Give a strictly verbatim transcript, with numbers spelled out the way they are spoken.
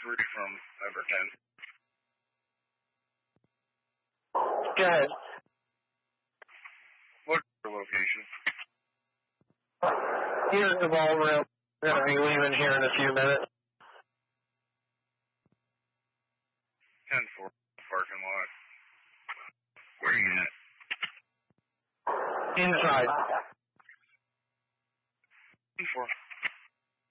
three from number ten. Go ahead. What's your location? Here's the ballroom. We're going to be leaving here in a few minutes. ten four, parking lot. Where are you at? Inside. ten four.